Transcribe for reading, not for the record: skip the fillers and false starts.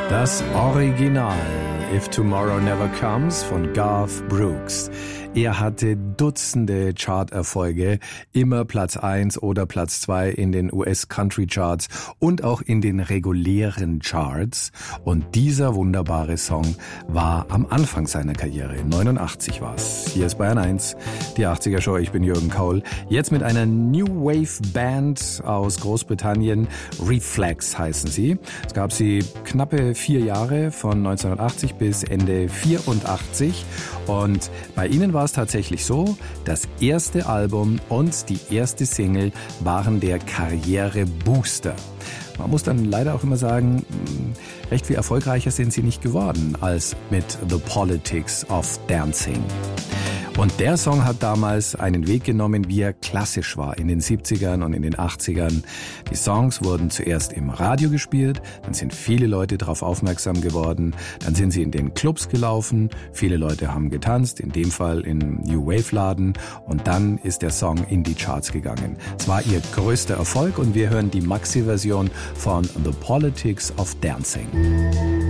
Das Original If Tomorrow Never Comes von Garth Brooks. Er hatte Dutzende Charterfolge, immer Platz 1 oder Platz 2 in den US-Country-Charts und auch in den regulären Charts. Und dieser wunderbare Song war am Anfang seiner Karriere. 89 war's. Hier ist Bayern 1, die 80er Show. Ich bin Jürgen Kaul. Jetzt mit einer New Wave Band aus Großbritannien. Reflex heißen sie. Es gab sie knappe 4 Jahre, von 1980 bis Ende 84. Und bei ihnen war es tatsächlich so, das erste Album und die erste Single waren der Karrierebooster. Man muss dann leider auch immer sagen, recht viel erfolgreicher sind sie nicht geworden als mit The Politics of Dancing. Und der Song hat damals einen Weg genommen, wie er klassisch war in den 70ern und in den 80ern. Die Songs wurden zuerst im Radio gespielt, dann sind viele Leute darauf aufmerksam geworden, dann sind sie in den Clubs gelaufen, viele Leute haben getanzt, in dem Fall in New Wave Laden, und dann ist der Song in die Charts gegangen. Es war ihr größter Erfolg und wir hören die Maxi-Version von The Politics of Dancing.